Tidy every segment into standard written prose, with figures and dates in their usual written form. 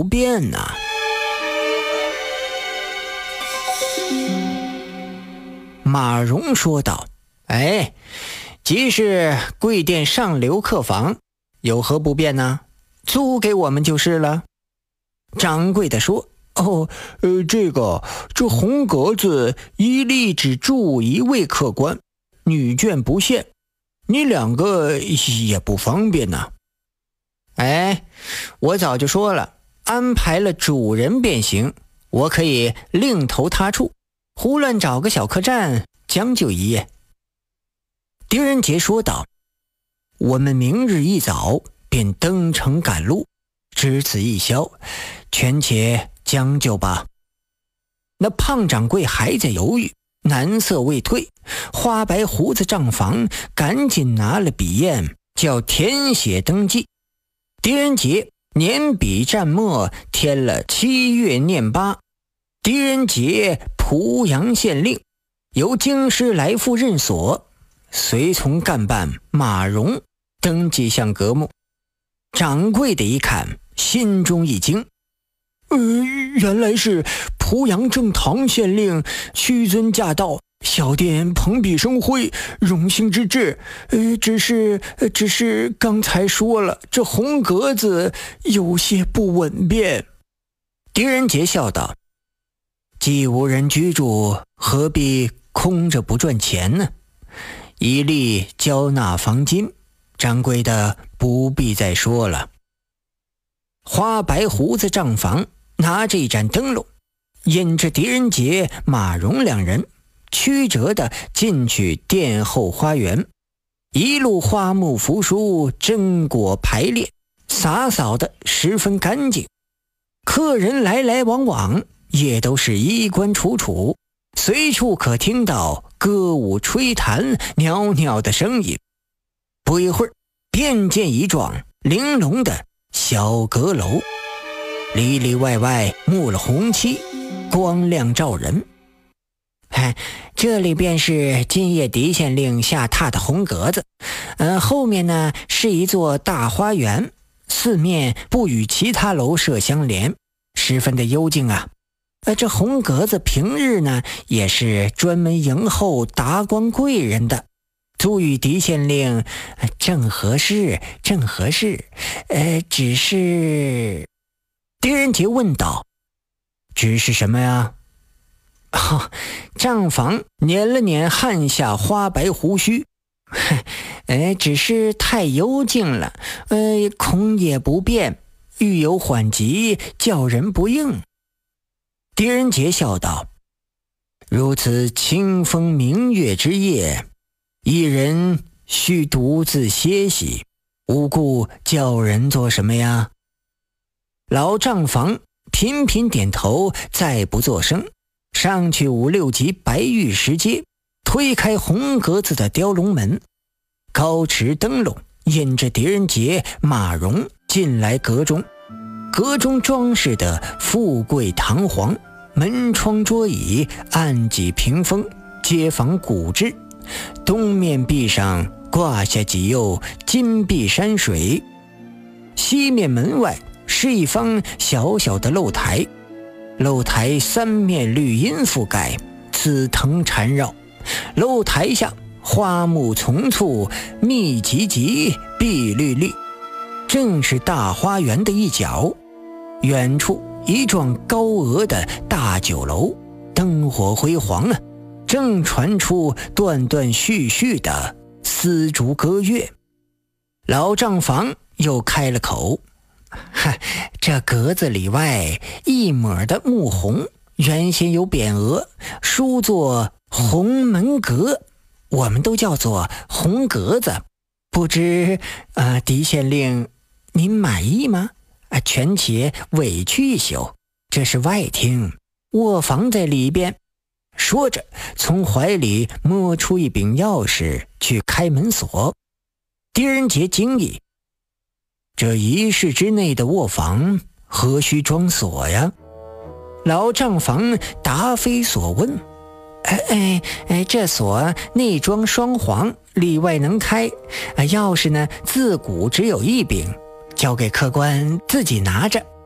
不便呢？马荣说道：即是贵店上流客房，有何不便呢？租给我们就是了。掌柜的说： 这红格子一例只住一位客官，女眷不限，你两个也不方便呢。 我早就说了，安排了主人便行，我可以另投他处，胡乱找个小客栈将就一夜。狄仁杰说道：我们明日一早便登城赶路，只此一宵，权且将就吧。那胖掌柜还在犹豫，难色未退，花白胡子账房赶紧拿了笔砚，叫填写登记。狄仁杰年笔蘸墨填了7月念8，狄仁杰濮阳县令，由京师来赴任所，随从干办马荣登记项格目。掌柜的一看，心中一惊， 原来是濮阳正堂县令屈尊驾到，小店蓬荜生辉，荣幸之至。只是刚才说了，这红格子有些不稳便。 狄仁杰笑道：既无人居住，何必空着不赚钱呢？一例交纳房金，掌柜的不必再说了。花白胡子账房拿着一盏灯笼，引着狄仁杰、马荣两人曲折地进去殿后花园，一路花木扶疏，榛果排列，洒扫的十分干净。客人来来往往，也都是衣冠楚楚，随处可听到歌舞吹弹袅袅的声音。不一会儿，便见一幢玲珑的小阁楼，里里外外幕了红漆，光亮照人。这里便是今夜狄县令下榻的红阁子，后面呢是一座大花园，四面不与其他楼舍相连，十分的幽静啊。这红阁子平日呢也是专门迎候达官贵人的，租与狄县令正合适。只是……狄仁杰问道：只是什么呀？账房捻了捻汗下花白胡须，只是太幽静了，恐也不便，欲有缓急，叫人不应。狄仁杰笑道：如此清风明月之夜，一人须独自歇息，无故叫人做什么呀？老账房频频点头，再不作声，上去5、6级白玉石阶，推开红格子的雕龙门，高持灯笼，引着狄仁杰、马荣进来阁中。阁中装饰的富贵堂皇，门窗桌椅、案几屏风皆仿古制，东面壁上挂下几釉金碧山水，西面门外是一方小小的露台，露台三面绿荫覆盖，紫藤缠绕，露台下花木丛簇，密集集，碧绿绿，正是大花园的一角。远处一幢高额的大酒楼，灯火辉煌啊，正传出断断续续的丝竹歌乐。老账房又开了口：这格子里外一抹的木红，原先有匾额，书作红门阁，我们都叫做红格子，不知狄县令您满意吗？权且委屈一宿，这是外厅，卧房在里边。说着从怀里摸出一柄钥匙去开门锁。狄仁杰惊异：这一室之内的卧房何须装锁呀？老账房答非所问：这锁内装双簧，里外能开，钥匙呢自古只有一柄，交给客官自己拿着。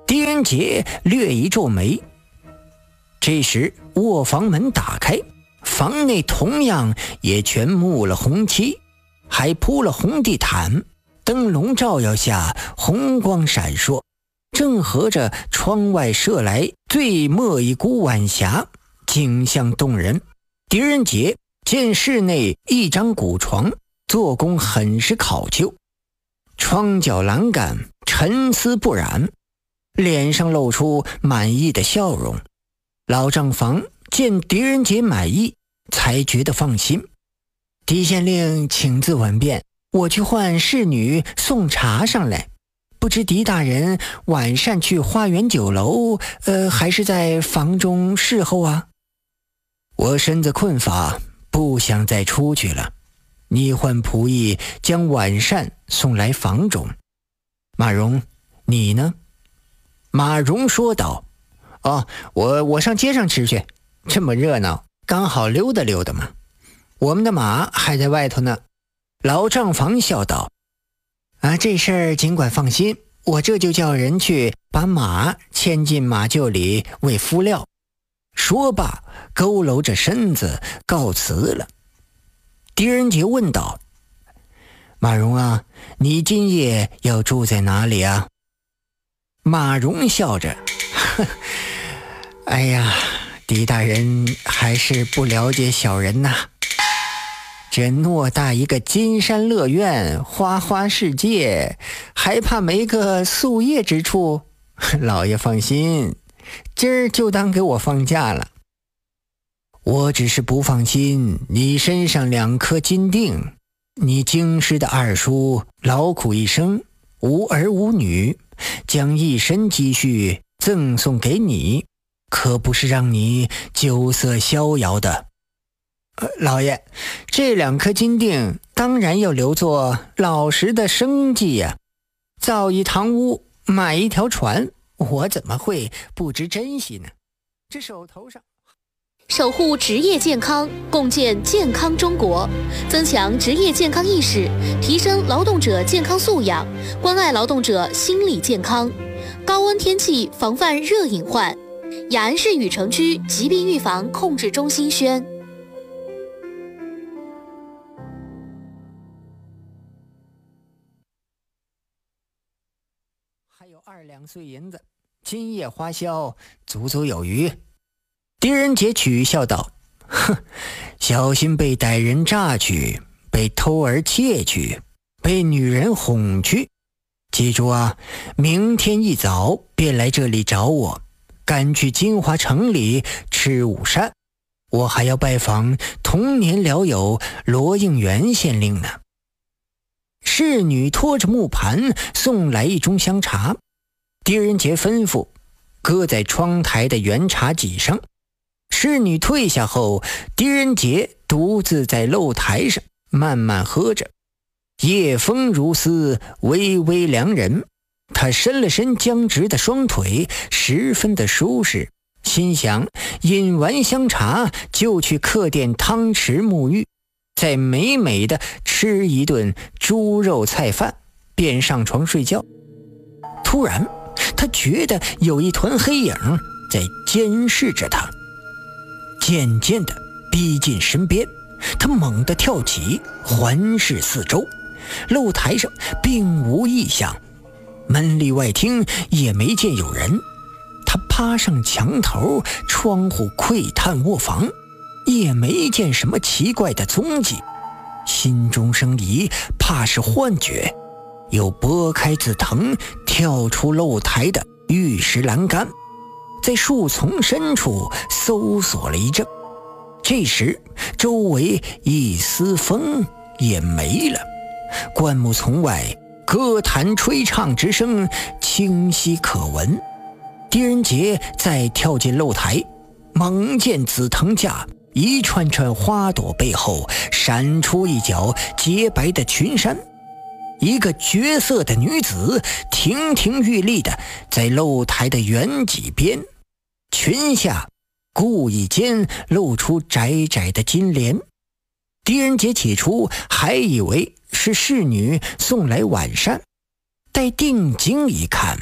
狄仁杰略一皱眉。这时卧房门打开，房内同样也全幕了红漆，还铺了红地毯，灯笼照耀下红光闪烁，正合着窗外射来最末一股晚霞，景象动人。狄仁杰见室内一张古床，做工很是考究，窗角栏杆沉丝不染，脸上露出满意的笑容。老账房见狄仁杰满意，才觉得放心。狄县令请自稳便，我去唤侍女送茶上来。不知狄大人晚膳去花园酒楼，还是在房中侍候啊？我身子困乏，不想再出去了。你唤仆役将晚膳送来房中。马荣，你呢？马荣说道：我上街上吃去，这么热闹，刚好溜达溜达嘛。我们的马还在外头呢。老账房笑道：这事儿尽管放心，我这就叫人去把马牵进马厩里喂敷料。说罢佝偻着身子告辞了。狄仁杰问道：马荣啊，你今夜要住在哪里啊？马荣笑着：哎呀，狄大人还是不了解小人呐。这偌大一个金山乐园，花花世界，还怕没个宿夜之处？老爷放心，今儿就当给我放假了。我只是不放心你身上2颗金锭。你京师的二叔劳苦一生，无儿无女，将一身积蓄赠送给你，可不是让你酒色逍遥的。老爷，这2颗金锭当然要留作老实的生计呀。造一堂屋，买一条船，我怎么会不知珍惜呢？这手头上守护职业健康，共建健康中国，增强职业健康意识，提升劳动者健康素养，关爱劳动者心理健康。高温天气防范热隐患。雅安市禹城区疾病预防控制中心宣。 还有2两碎银子，今夜花销足足有余。狄仁杰取笑道：小心被歹人榨去，被偷儿窃去，被女人哄去。记住啊，明天一早便来这里找我，赶去金华城里吃午膳。我还要拜访童年老友罗应元县令呢。侍女拖着木盘送来一盅香茶，狄仁杰吩咐搁在窗台的圆茶几上。侍女退下后，狄仁杰独自在露台上慢慢喝着。夜风如丝，微微凉人。他伸了伸僵直的双腿，十分的舒适，心想饮完香茶就去客店汤池沐浴，再美美的吃一顿猪肉菜饭，便上床睡觉。突然他觉得有一团黑影在监视着他，渐渐地逼近身边。他猛地跳起，环视四周，露台上并无异象，门里外厅也没见有人。他趴上墙头窗户窥探卧房，也没见什么奇怪的踪迹，心中生疑，怕是幻觉，又拨开紫藤，跳出露台的玉石栏杆，在树丛深处搜索了一阵。这时周围一丝风也没了，灌木丛外歌坛吹唱之声清晰可闻。狄仁杰再跳进露台，猛见紫藤架一串串花朵背后闪出一角洁白的裙衫，一个绝色的女子亭亭玉立的在露台的圆脊边，裙下故意间露出窄窄的金莲。狄仁杰起初还以为是侍女送来晚膳，待定睛一看，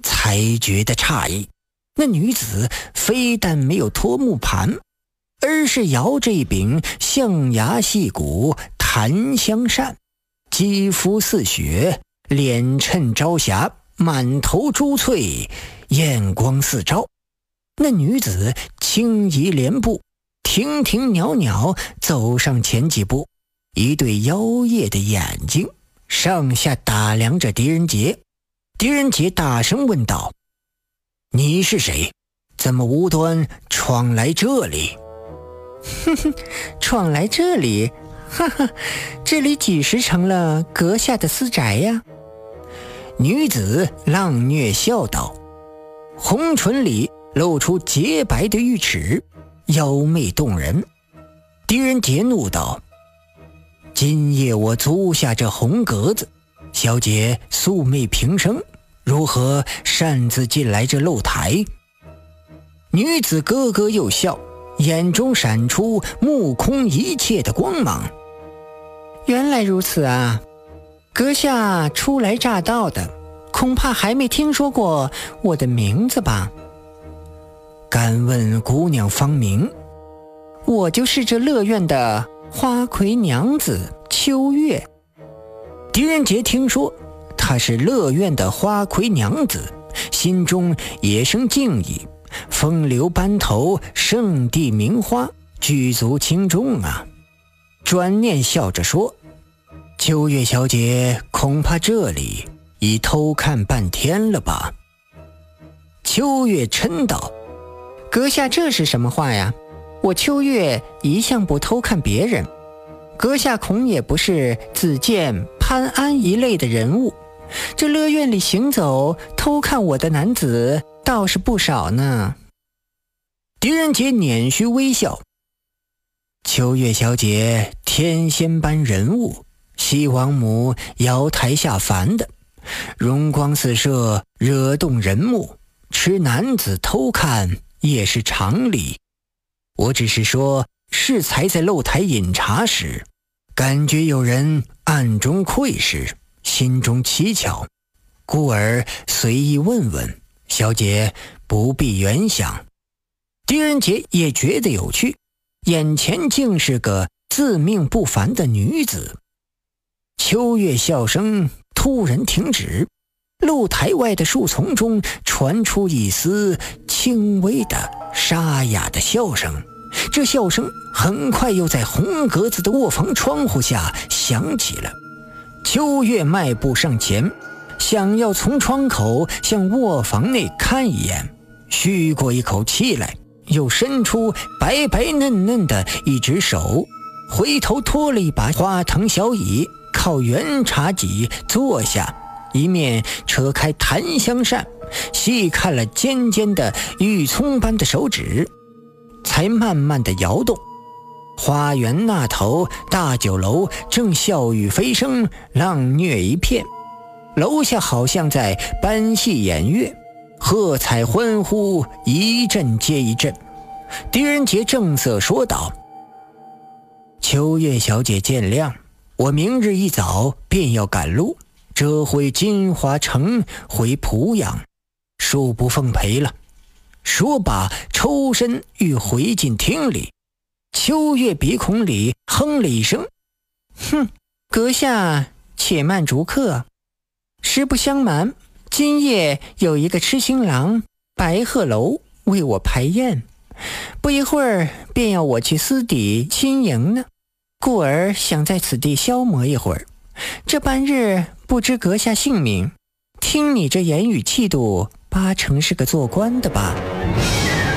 才觉得诧异。那女子非但没有脱木盘，而是摇着一柄象牙细骨檀香扇，肌肤似雪，脸衬朝霞，满头珠翠，艳光四照。那女子轻移莲步，亭亭袅袅走上前几步，一对妖冶的眼睛上下打量着狄仁杰。狄仁杰大声问道：你是谁？怎么无端闯来这里？ 哼哼，闯来这里？哈哈，这里几时成了阁下的私宅呀？ 女子浪谑笑道，红唇里露出洁白的玉齿，妖媚动人。狄仁杰怒道：今夜我租下这红格子，小姐素昧平生，如何擅自进来这露台？女子咯咯又笑，眼中闪出目空一切的光芒。 原来如此啊，阁下初来乍到的，恐怕还没听说过我的名字吧？ 敢问姑娘芳名？ 我就是这乐院的花魁娘子秋月。 狄仁杰听说她是乐院的花魁娘子，心中也生敬意。风流班头，圣地名花，举足轻重啊。转念笑着说：秋月小姐，恐怕这里已偷看半天了吧？秋月嗔道： 阁下这是什么话呀？我秋月一向不偷看别人，阁下恐也不是子建、潘安一类的人物，这乐院里行走偷看我的男子倒是不少呢。 狄仁杰捻须微笑：秋月小姐天仙般人物，西王母瑶台下凡的，容光四射，惹动人目，吃男子偷看也是常理。我只是说适才在露台饮茶时，感觉有人暗中窥视，心中蹊跷，故而随意问问，小姐不必远想。狄仁杰也觉得有趣，眼前竟是个自命不凡的女子。秋月笑声突然停止，露台外的树丛中传出一丝轻微的沙哑的笑声，这笑声很快又在红格子的卧房窗户下响起了。秋月迈步上前，想要从窗口向卧房内看一眼，吁过一口气来，又伸出白白嫩嫩的一只手，回头拖了一把花藤小椅，靠圆茶几坐下，一面扯开檀香扇，细看了尖尖的玉葱般的手指，才慢慢地摇动。花园那头大酒楼正笑语飞声，浪谑一片，楼下好像在搬戏演乐，喝彩欢呼一阵接一阵。狄仁杰正色说道：秋月小姐见谅，我明日一早便要赶路，折回金华城回濮阳，恕不奉陪了。说罢抽身欲回进厅里。秋月鼻孔里哼了一声： 哼，阁下且慢逐客。实不相瞒，今夜有一个痴心郎白鹤楼为我排宴，不一会儿便要我去私底亲迎呢，故而想在此地消磨一会儿。这半日不知阁下姓名，听你这言语气度，八成是个做官的吧？